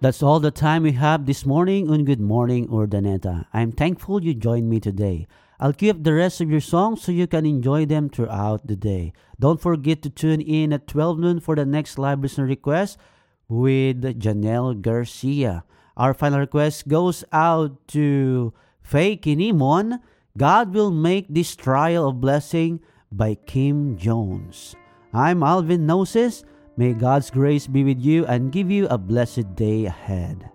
That's all the time we have this morning on Good Morning Urdaneta. I'm thankful you joined me today. I'll keep the rest of your songs so you can enjoy them throughout the day. Don't forget to tune in at 12 noon for the next live listener request with Janelle Garcia. Our final request goes out to Faye Kinimon. God Will Make This Trial of Blessing by Kim Jones. I'm Alvin Gnosis. May God's grace be with you and give you a blessed day ahead.